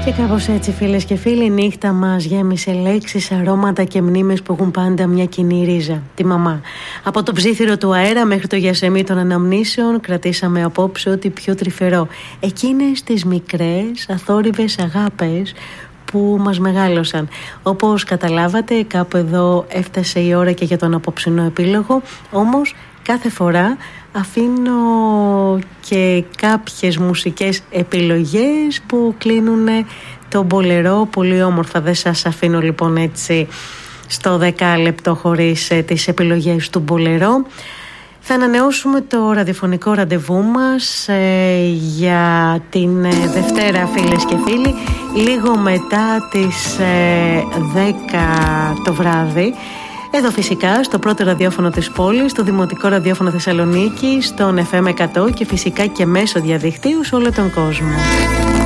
Και κάπως έτσι, φίλες και φίλοι, η νύχτα μας γέμισε λέξεις, αρώματα και μνήμες που έχουν πάντα μια κοινή ρίζα, τη μαμά. Από το ψήθυρο του αέρα μέχρι το γιασεμί των αναμνήσεων κρατήσαμε απόψε ό,τι πιο τρυφερό. Εκείνες τις μικρές αθόρυβες αγάπες που μας μεγάλωσαν. Όπως καταλάβατε, κάπου εδώ έφτασε η ώρα και για τον απόψινό επίλογο, όμως κάθε φορά αφήνω και κάποιες μουσικές επιλογές που κλείνουν το μπολερό πολύ όμορφα. Δεν σας αφήνω λοιπόν έτσι στο 10 λεπτό χωρίς τις επιλογές του μπολερό. Θα ανανεώσουμε το ραδιοφωνικό ραντεβού μας για την Δευτέρα, φίλες και φίλοι, λίγο μετά τις 10 το βράδυ. Εδώ φυσικά στο πρώτο ραδιόφωνο της πόλης, στο Δημοτικό Ραδιόφωνο Θεσσαλονίκη, στον FM 100 και φυσικά και μέσω διαδικτύου σε όλο τον κόσμο.